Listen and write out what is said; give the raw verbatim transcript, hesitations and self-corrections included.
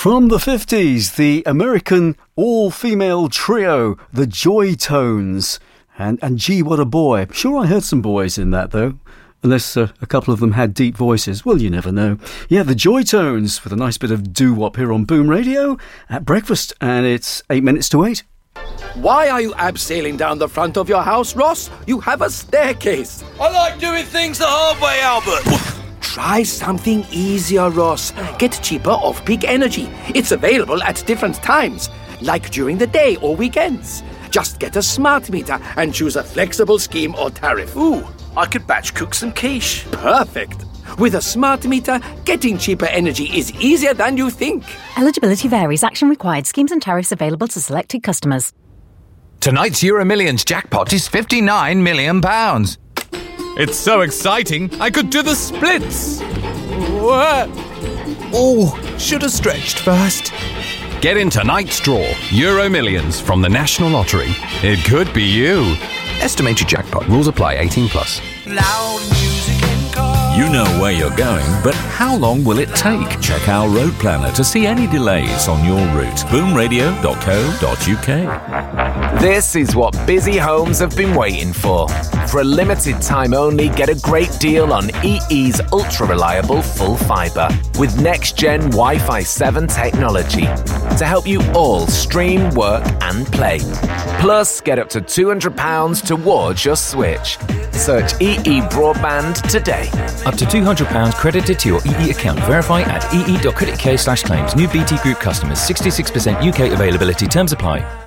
From the fifties, the American all-female trio, the Joy Tones. And, and gee, what a boy. Sure, I heard some boys in that, though. Unless uh, a couple of them had deep voices. Well, you never know. Yeah, the Joy Tones with a nice bit of doo-wop here on Boom Radio at breakfast. And it's eight minutes to eight. Why are you abseiling down the front of your house, Ross? You have a staircase. I like doing things the hard way, Albert. Try something easier, Ross. Get cheaper off-peak energy. It's available at different times, like during the day or weekends. Just get a smart meter and choose a flexible scheme or tariff. Ooh, I could batch cook some quiche. Perfect. With a smart meter, getting cheaper energy is easier than you think. Eligibility varies. Action required. Schemes and tariffs available to selected customers. Tonight's Euro Millions jackpot is fifty-nine million pounds. It's so exciting, I could do the splits. What? Oh, should have stretched first. Get in tonight's draw, Euro Millions from the National Lottery. It could be you. Estimated jackpot. Rules apply. eighteen plus. Loud music in car. You know where you're going, but how long will it take? Check our road planner to see any delays on your route. boom radio dot co dot uk. This is what busy homes have been waiting for. For a limited time only, get a great deal on E E's ultra-reliable full fibre with next-gen Wi-Fi seven technology to help you all stream, work and play. Plus, get up to two hundred pounds towards your switch. Search E E Broadband today. Up to two hundred pounds credited to your E E account. Verify at ee dot co dot uk slash claims. New B T Group customers. sixty-six percent U K availability. Terms apply.